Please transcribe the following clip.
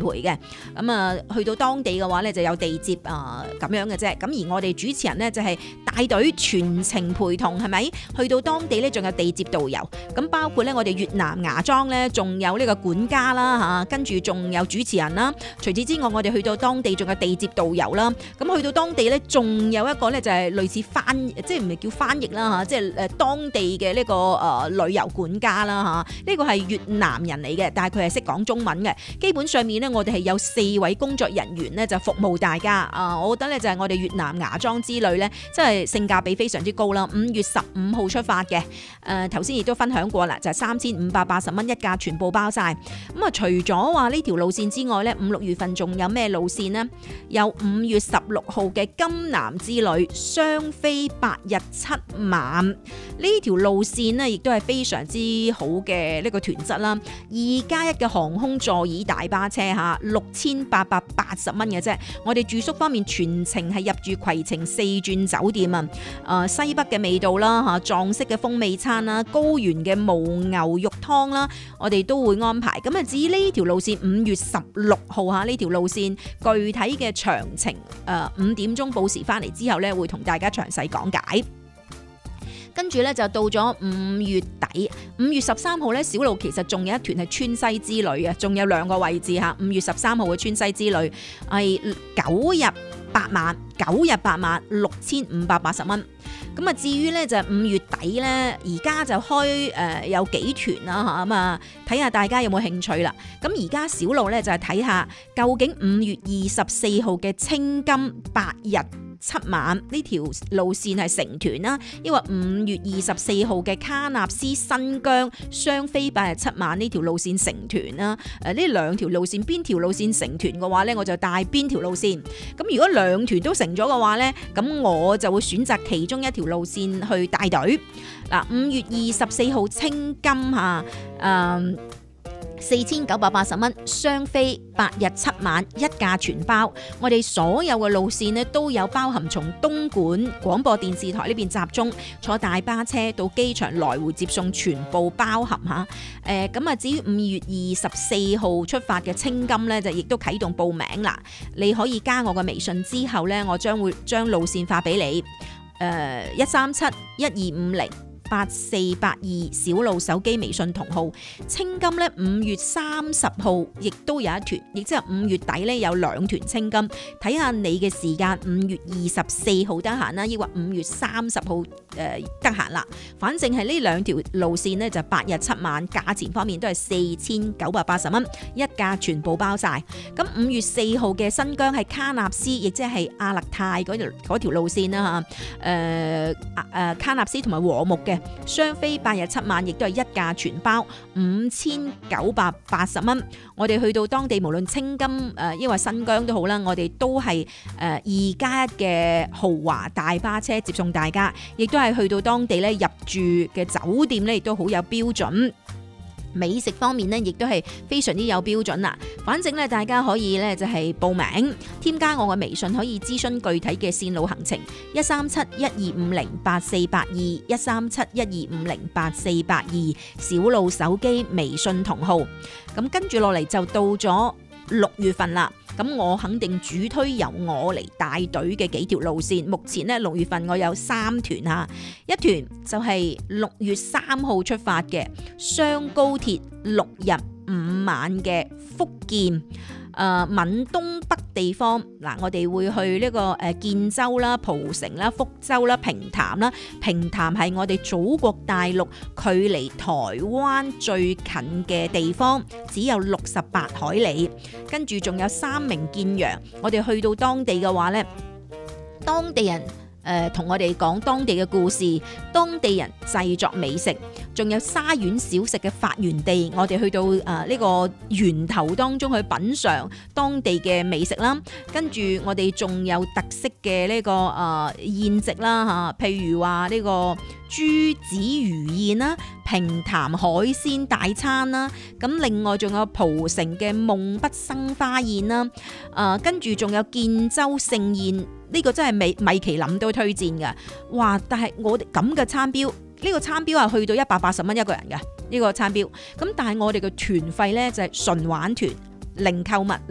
陪嘅。咁啊，去到當地嘅話咧就有地接咁樣嘅啫。咁而我哋主持人咧就係帶隊全程陪同，係咪？去到當地咧仲有地接導遊，咁包括咧我哋越南芽莊咧仲有呢個管家啦嚇，跟住仲有主持人啦。除此之外，我哋去到當地仲有地接導遊啦。咁去到當地咧仲有一個咧就係類似即係唔係叫翻譯啦嚇，即係當地嘅呢個旅遊管家啦嚇。呢個係越南人嚟嘅，但係佢係識講中文嘅。基本上面咧，我哋係有4位工作人員咧就服務大家。我覺得咧就係我哋越南芽莊之旅咧，真係性價比非常之高啦。5月15號出發嘅，頭先亦都分享過啦，就係3580蚊一架，全部包晒。咁啊，除咗話呢條路線之外咧，5、6月份仲有咩路線呢？有5月16號嘅金南之旅，雙飛8日7晚。呢條路線呢，亦都係非常之好嘅呢個團質啦。2+1嘅航空座椅大巴車嚇，6880蚊嘅啫。我哋住宿方面全程係入住攜程4鑽酒店啊，西北嘅味道啦嚇，藏式嘅風味餐啦，高原嘅牦牛肉湯啦，我哋都會安排。咁啊，至於呢條路線5月16號嚇，呢條路線具體嘅詳情5點鐘報時翻嚟之後咧，會同大家詳細講解。跟住咧就到咗5月底，5月13號咧，小路其實仲有一團係川西之旅啊，仲有2個位置嚇。5月13號嘅川西之旅係9日8晚，6580蚊。咁啊，至於咧就5月底咧，而家就開有幾團啦嚇，咁啊睇下大家有冇興趣啦。咁而家小路咧就係睇下究竟5月24號嘅青金8日7晚呢條路線係成團啦，因為5月24號嘅卡納斯新疆雙飛8日7晚呢條路線成團啦。呢2條路線邊條路線成團嘅話咧，我就帶邊條路線。咁如果2團都成咗嘅話咧，咁我就會選擇其中一條路線去帶隊。嗱，5月24號青金嚇4980蚊，雙飛8日7晚一架全包。我哋所有嘅路線呢都有包含從東莞廣播電視台呢邊集中坐大巴車到機場來回接送，全部包含嚇。咁啊，至於5月24號出發嘅青金呢，就亦都啟動報名啦。你可以加我嘅微信之後呢，我將會將路線發俾你。13712508482小路手機微信同號。青金咧5月30號亦都有一團，亦即係5月底咧有2團青金，睇下你嘅時間5月24號得閒啦，抑或5月30號得閒啦。反正係呢2條路線呢，就8日7晚，價錢方面都係4980蚊一架，全部包晒。咁5月4號嘅新疆係卡納斯，亦即係阿勒泰嗰條路線啦嚇。卡納斯同埋和睦嘅雙飛8日7晚，亦都係一架全包5980蚊。我哋去到當地，無論青金抑或新疆都好啦，我哋都係2+1嘅豪華大巴車接送大家，亦都係去到當地咧入住嘅酒店咧，亦都好有標準。美食方面呢，亦都係非常之有標準啦。反正咧，大家可以咧就係報名，添加我嘅微信，可以諮詢具體嘅線路行程。13712508482 13712508482小路手機微信同號。咁跟住落嚟就到咗6月份啦。咁我肯定主推由我嚟帶隊嘅幾條路線。目前呢6月份我有3團嚇，一團就係6月3號出發嘅雙高鐵6日5晚嘅福建。閩東北地方嗱，我哋會去呢個建州啦、蒲城啦、福州啦、平潭啦。平潭係我哋祖國大陸距離台灣最近嘅地方，只有68海里。跟住仲有三明建陽，我哋去到當地嘅話呢，當地人同我哋講當地嘅故事，當地人製作美食，仲有沙縣小食嘅發源地，我哋去到呢個源頭當中去品嘗當地嘅美食啦。跟住我哋仲有特色嘅呢個宴席啦嚇，譬如話呢個豬子魚宴啦、平潭海鮮大餐啦，咁另外仲有蒲城嘅夢筆生花宴啦，跟住仲有建州盛宴。呢個真係米其林都推薦㗎，哇！但係我哋咁嘅餐標，呢個餐標係去到180蚊一個人嘅呢個餐標，咁但係我哋嘅團費呢，就係純玩團，零購物。